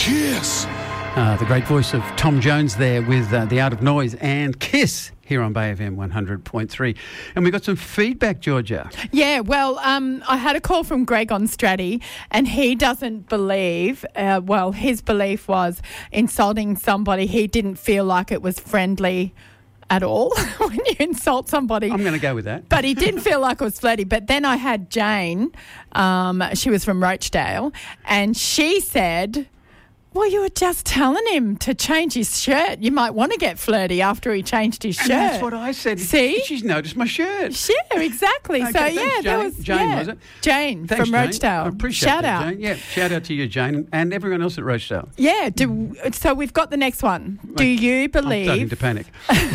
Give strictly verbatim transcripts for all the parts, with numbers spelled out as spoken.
Kiss. Uh, the great voice of Tom Jones there with uh, The Art of Noise and Kiss here on Bay F M one hundred point three. And we got some feedback, Georgia. Yeah, well, um, I had a call from Greg on Stratty, and he doesn't believe, uh, well, his belief was insulting somebody. He didn't feel like it was friendly at all when you insult somebody. I'm going to go with that. But he didn't feel like it was flirty. But then I had Jane, um, she was from Rochdale, and she said, well, you were just telling him to change his shirt. You might want to get flirty after he changed his And shirt. that's what I said. See? She's noticed my shirt. Yeah, exactly. Okay, so, thanks, yeah, Jane. that was... Jane, yeah. was it? Jane Thanks, from Jane. Rochdale. I appreciate Shout that, out. Jane. Yeah, shout out to you, Jane, and everyone else at Rochdale. Yeah, do, so we've got the next one. Do you I'm starting believe... to panic.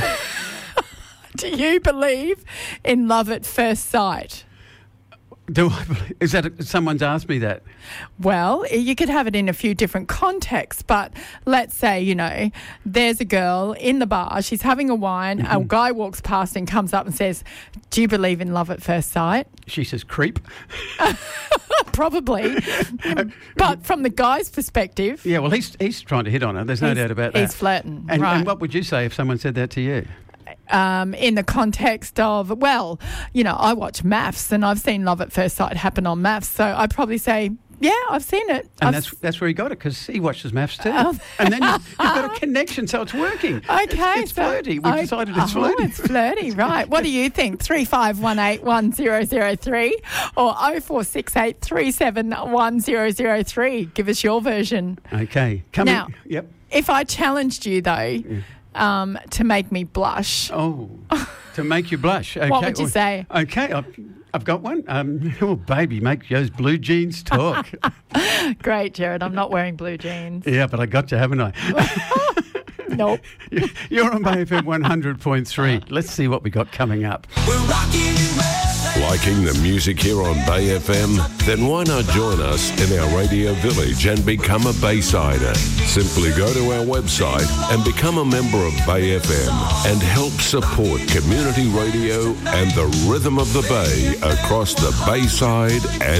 Do you believe in love at first sight? Do I believe, is that a, someone's asked me that? Well, you could have it in a few different contexts, but let's say, you know, there's a girl in the bar, she's having a wine, mm-hmm. a guy walks past and comes up and says, do you believe in love at first sight? She says, creep. Probably. But from the guy's perspective... Yeah, well, he's he's trying to hit on her. There's no doubt about that. He's flirting, and, right. And what would you say if someone said that to you? Um, in the context of, well, you know, I watch maths and I've seen love at first sight happen on maths, so I'd probably say, yeah, I've seen it. And I've that's that's where he got it, because he watches maths too. Oh. And then you've, you've got a connection, so it's working. Okay. It's, it's so, flirty. We've okay, decided it's oh, flirty. it's flirty, right. What do you think? three five one eight one zero zero three or oh four six eight three seven one zero zero three. Give us your version. Okay. Coming. Now, yep. If I challenged you, though, yeah. um, to make me blush... Oh... To make you blush. Okay. What would you say? Okay, I've, I've got one. Um, oh, baby, make those blue jeans talk. Great, Jared. I'm not wearing blue jeans. Yeah, but I got you, haven't I? Nope. You're on Bay F M one hundred point three. Let's see what we got coming up. We're rocking Liking the music here on Bay F M? Then why not join us in our radio village and become a Baysider? Simply go to our website and become a member of Bay F M and help support community radio and the rhythm of the Bay across the Bayside and